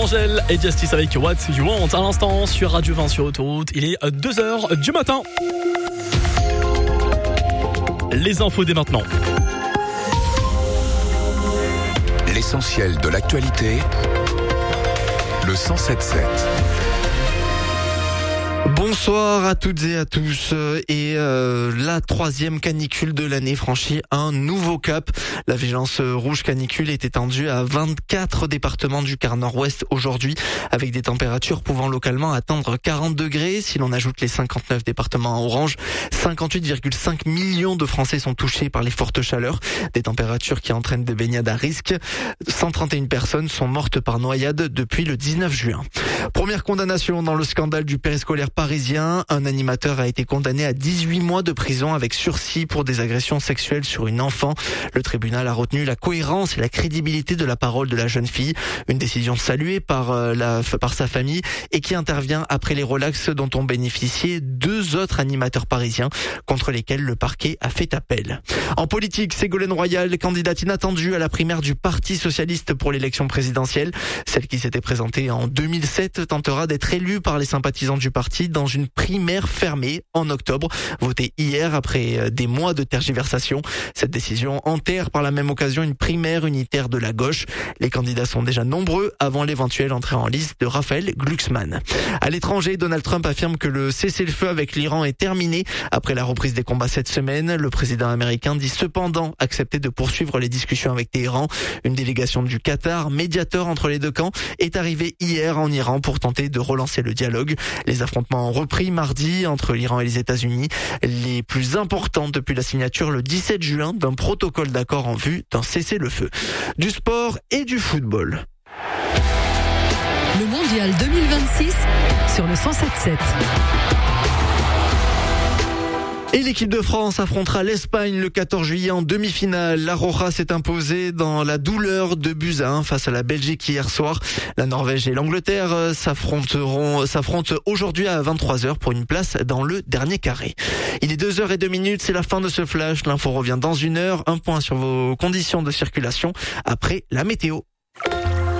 Angèle et Justice avec What You Want à l'instant sur Radio 20 sur Autoroute. Il est 2h du matin. Les infos dès maintenant. L'essentiel de l'actualité, le 107.7. Bonsoir à toutes et à tous. Et la troisième canicule de l'année franchit un nouveau cap. La vigilance rouge canicule est étendue à 24 départements du quart nord-ouest aujourd'hui, avec des températures pouvant localement atteindre 40 degrés. Si l'on ajoute les 59 départements en orange, 58,5 millions de Français sont touchés par les fortes chaleurs. Des températures qui entraînent des baignades à risque. 131 personnes sont mortes par noyade depuis le 19 juin. Première condamnation dans le scandale du périscolaire parisien. Un animateur a été condamné à 18 mois de prison avec sursis pour des agressions sexuelles sur une enfant. Le tribunal a retenu la cohérence et la crédibilité de la parole de la jeune fille. Une décision saluée par sa famille et qui intervient après les relax dont ont bénéficié deux autres animateurs parisiens contre lesquels le parquet a fait appel. En politique, Ségolène Royal, candidate inattendue à la primaire du Parti socialiste pour l'élection présidentielle. Celle qui s'était présentée en 2007 tentera d'être élue par les sympathisants du parti dans une primaire fermée en octobre, votée hier après des mois de tergiversation. Cette décision enterre par la même occasion une primaire unitaire de la gauche. Les candidats sont déjà nombreux avant l'éventuelle entrée en liste de Raphaël Glucksmann. À l'étranger, Donald Trump affirme que le cessez-le-feu avec l'Iran est terminé après la reprise des combats cette semaine. Le président américain dit cependant accepter de poursuivre les discussions avec Téhéran. Une délégation du Qatar, médiateur entre les deux camps, est arrivée hier en Iran pour tenter de relancer le dialogue. Les affrontements ont repris mardi entre l'Iran et les États-Unis, les plus importants depuis la signature le 17 juin d'un protocole d'accord en vue d'un cessez-le-feu. Du sport et du football. Le mondial 2026 sur le 107.7. Et l'équipe de France affrontera l'Espagne le 14 juillet en demi-finale. La Roja s'est imposée dans la douleur de buts à 1 face à la Belgique hier soir. La Norvège et l'Angleterre s'affrontent aujourd'hui à 23h pour une place dans le dernier carré. Il est 2h02, c'est la fin de ce flash. L'info revient dans une heure. Un point sur vos conditions de circulation après la météo.